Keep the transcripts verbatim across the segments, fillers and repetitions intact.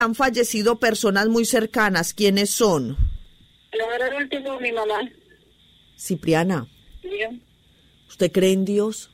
Han fallecido personas muy cercanas. ¿Quiénes son? Lo último, mi mamá. Cipriana. ¿Sí? ¿Usted cree en Dios?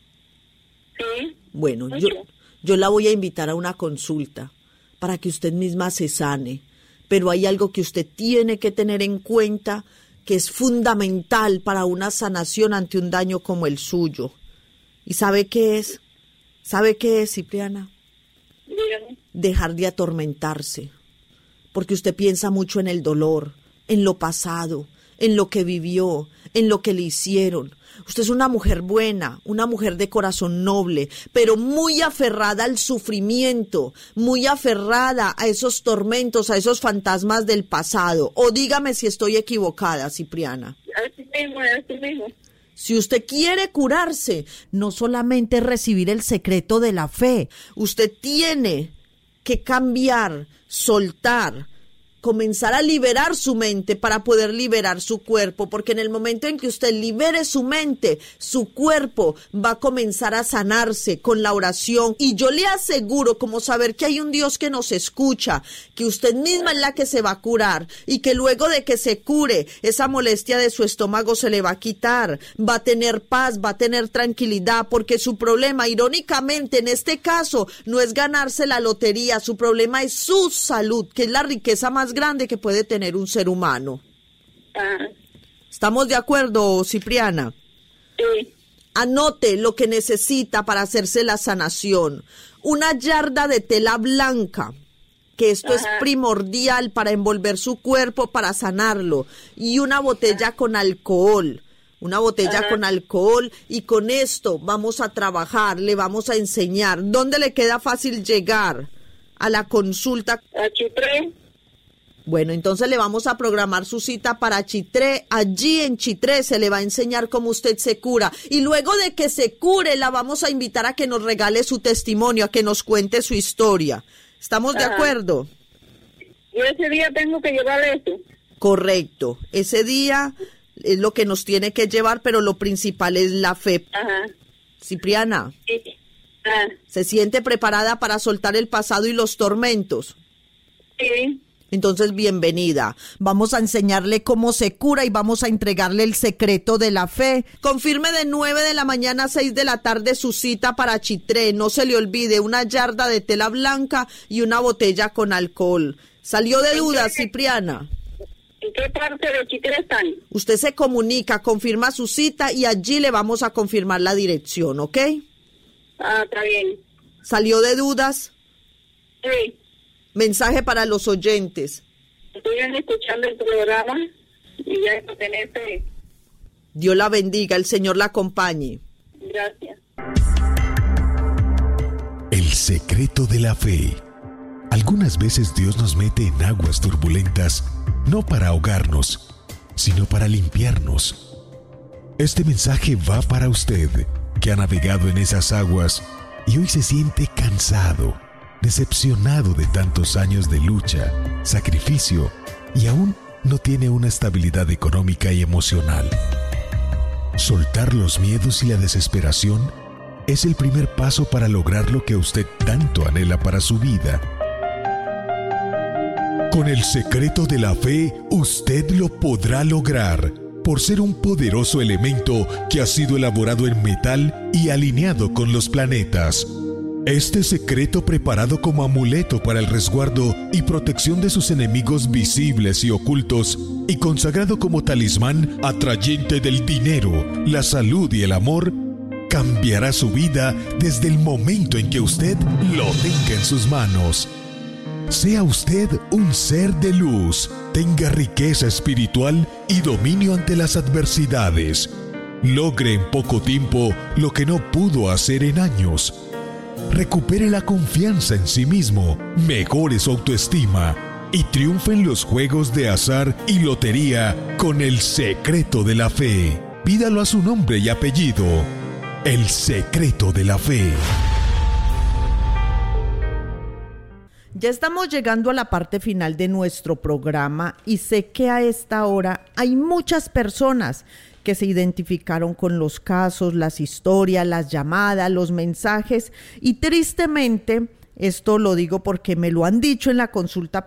Sí. Bueno, Mucho. yo, yo la voy a invitar a una consulta para que usted misma se sane. Pero hay algo que usted tiene que tener en cuenta que es fundamental para una sanación ante un daño como el suyo. ¿Y sabe qué es? ¿Sabe qué es, Cipriana? Dígame. Dejar de atormentarse, porque usted piensa mucho en el dolor, en lo pasado, en lo que vivió, en lo que le hicieron. Usted es una mujer buena, una mujer de corazón noble, pero muy aferrada al sufrimiento, muy aferrada a esos tormentos, a esos fantasmas del pasado. O dígame si estoy equivocada, Cipriana. Así mismo, así mismo. Si usted quiere curarse, no solamente recibir el secreto de la fe, usted tiene que cambiar, soltar, comenzar a liberar su mente para poder liberar su cuerpo, porque en el momento en que usted libere su mente, su cuerpo va a comenzar a sanarse con la oración. Y yo le aseguro, como saber que hay un Dios que nos escucha, que usted misma es la que se va a curar y que luego de que se cure, esa molestia de su estómago se le va a quitar, va a tener paz, va a tener tranquilidad, porque su problema, irónicamente, en este caso, no es ganarse la lotería, su problema es su salud, que es la riqueza más grande que puede tener un ser humano. Ah, ¿Estamos de acuerdo, Cipriana? sí. Anote lo que necesita para hacerse la sanación. Una yarda de tela blanca, que esto Ajá. es primordial para envolver su cuerpo, para sanarlo. Y una botella con alcohol. Una botella Ajá. con alcohol, y con esto vamos a trabajar, le vamos a enseñar. ¿Dónde le queda fácil llegar a la consulta? A Chitré. Bueno, entonces le vamos a programar su cita para Chitré. Allí en Chitré se le va a enseñar cómo usted se cura. Y luego de que se cure, la vamos a invitar a que nos regale su testimonio, a que nos cuente su historia. ¿Estamos de Ajá. acuerdo? Y ese día tengo que llevarle eso. Correcto. Ese día es lo que nos tiene que llevar, pero lo principal es la fe. Ajá. Cipriana, Sí. Ah, ¿se siente preparada para soltar el pasado y los tormentos? sí. Entonces, bienvenida. Vamos a enseñarle cómo se cura y vamos a entregarle el secreto de la fe. Confirme de nueve de la mañana a seis de la tarde su cita para Chitré. No se le olvide, una yarda de tela blanca y una botella con alcohol. ¿Salió de dudas, Cipriana? ¿En qué parte de Chitré están? Usted se comunica, confirma su cita y allí le vamos a confirmar la dirección, ¿ok? Ah, está bien. ¿Salió de dudas? Sí. Mensaje para los oyentes. Estoy escuchando el programa y ya esto tener fe. Dios la bendiga, el Señor la acompañe. Gracias. El secreto de la fe. Algunas veces Dios nos mete en aguas turbulentas, no para ahogarnos, sino para limpiarnos. Este mensaje va para usted, que ha navegado en esas aguas y hoy se siente cansado, decepcionado de tantos años de lucha, sacrificio y aún no tiene una estabilidad económica y emocional. Soltar los miedos y la desesperación es el primer paso para lograr lo que usted tanto anhela para su vida. Con el secreto de la fe, usted lo podrá lograr, por ser un poderoso elemento que ha sido elaborado en metal y alineado con los planetas. Este secreto, preparado como amuleto para el resguardo y protección de sus enemigos visibles y ocultos, y consagrado como talismán atrayente del dinero, la salud y el amor, cambiará su vida desde el momento en que usted lo tenga en sus manos. Sea usted un ser de luz, tenga riqueza espiritual y dominio ante las adversidades. Logre en poco tiempo lo que no pudo hacer en años. Recupere la confianza en sí mismo, mejore su autoestima y triunfe en los juegos de azar y lotería con el secreto de la fe. Pídalo a su nombre y apellido. El secreto de la fe. Ya estamos llegando a la parte final de nuestro programa y sé que a esta hora hay muchas personas que se identificaron con los casos, las historias, las llamadas, los mensajes, y tristemente Esto lo digo porque me lo han dicho en la consulta